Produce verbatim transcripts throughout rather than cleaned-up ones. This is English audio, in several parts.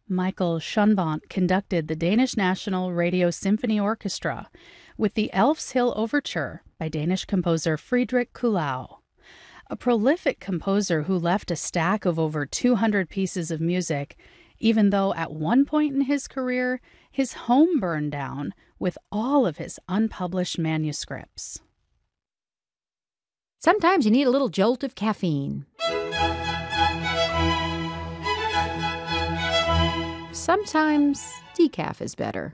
Michael Schonvant conducted the Danish National Radio Symphony Orchestra with the Elf's Hill Overture by Danish composer Friedrich Kuhlau. A prolific composer who left a stack of over two hundred pieces of music, even though at one point in his career, his home burned down with all of his unpublished manuscripts. Sometimes you need a little jolt of caffeine. Sometimes decaf is better.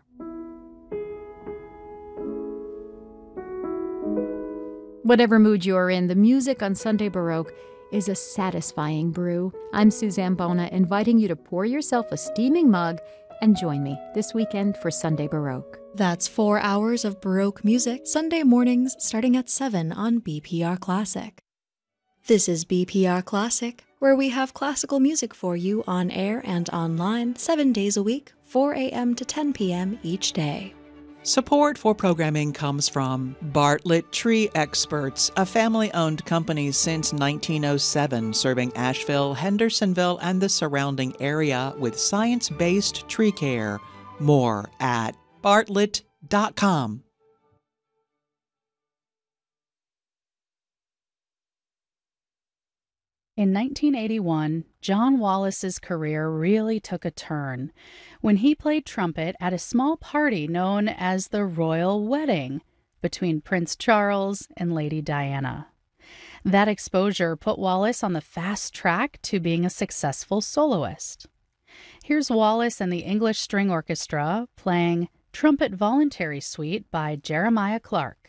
Whatever mood you're in, the music on Sunday Baroque is a satisfying brew. I'm Suzanne Bona, inviting you to pour yourself a steaming mug and join me this weekend for Sunday Baroque. That's four hours of Baroque music, Sunday mornings starting at seven on B P R Classic. This is B P R Classic, where we have classical music for you on air and online seven days a week, four a.m. to ten p.m. each day. Support for programming comes from Bartlett Tree Experts, a family-owned company since nineteen oh seven, serving Asheville, Hendersonville, and the surrounding area with science-based tree care. More at bartlett dot com. In nineteen eighty-one, John Wallace's career really took a turn when he played trumpet at a small party known as the Royal Wedding between Prince Charles and Lady Diana. That exposure put Wallace on the fast track to being a successful soloist. Here's Wallace and the English String Orchestra playing Trumpet Voluntary Suite by Jeremiah Clark.